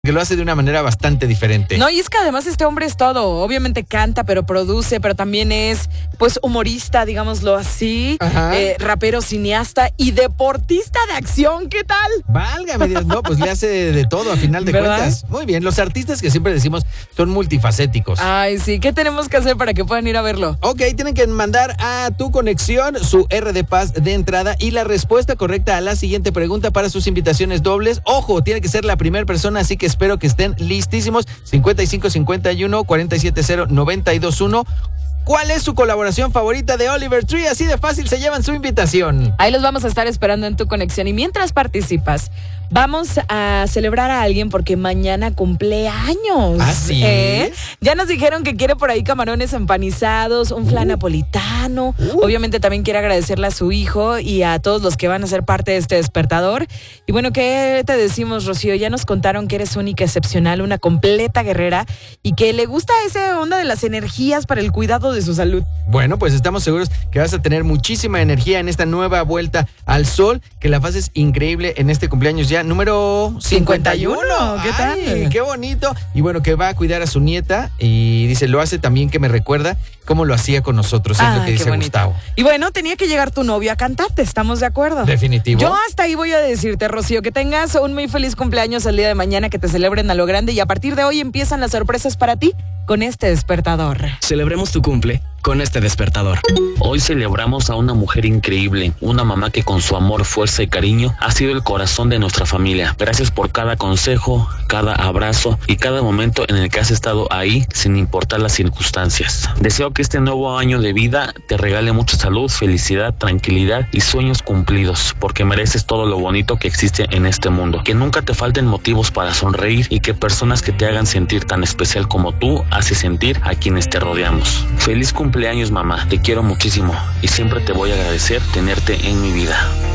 que lo hace de una manera bastante diferente. No, y es que además este hombre es todo. Obviamente canta, pero produce, pero también es, pues, humorista, digámoslo así, rapero, cineasta y deportista de acción. ¿Qué tal? Válgame Dios, no, pues le hace de todo a final de cuentas. Muy bien, los artistas que siempre decimos son multifacéticos. Ay, sí, ¿qué tenemos que hacer para que puedan ir a verlo? Ok, tienen que mandar a Tu Conexión su R de Paz de entrada y la respuesta correcta a la siguiente pregunta para sus invitaciones dobles. Ojo, tiene que ser la primera persona, así que espero que estén listísimos. 5551 470 921. ¿Cuál es su colaboración favorita de Oliver Tree? Así de fácil se llevan su invitación. Ahí los vamos a estar esperando en Tu Conexión. Y mientras participas, vamos a celebrar a alguien porque mañana cumple años. ¿Ah, sí? Ya nos dijeron que quiere por ahí camarones empanizados, un flan napolitano. Obviamente también quiere agradecerle a su hijo y a todos los que van a ser parte de este despertador. Y bueno, ¿qué te decimos, Rocío? Ya nos contaron que eres única, excepcional, una completa guerrera y que le gusta esa onda de las energías para el cuidado de su salud. Bueno, pues estamos seguros que vas a tener muchísima energía en esta nueva vuelta al sol, que la pases increíble en este cumpleaños ya número 51. ¿Qué tal? Ay, qué bonito. Y bueno, que va a cuidar a su nieta y dice, lo hace también que me recuerda cómo lo hacía con nosotros, es lo que dice Gustavo. Y bueno, tenía que llegar tu novio a cantarte, ¿estamos de acuerdo? Definitivo. Yo hasta ahí voy a decirte, Rocío, que tengas un muy feliz cumpleaños el día de mañana, que te celebren a lo grande y a partir de hoy empiezan las sorpresas para ti con este despertador. Celebremos tu cumple con este despertador. Hoy celebramos a una mujer increíble, una mamá que con su amor, fuerza y cariño ha sido el corazón de nuestra familia. Gracias por cada consejo, cada abrazo y cada momento en el que has estado ahí sin importar las circunstancias. Deseo que este nuevo año de vida te regale mucha salud, felicidad, tranquilidad y sueños cumplidos, porque mereces todo lo bonito que existe en este mundo. Que nunca te falten motivos para sonreír y que personas que te hagan sentir tan especial como tú hace sentir a quienes te rodeamos. Feliz cumpleaños, mamá, te quiero muchísimo y siempre te voy a agradecer tenerte en mi vida.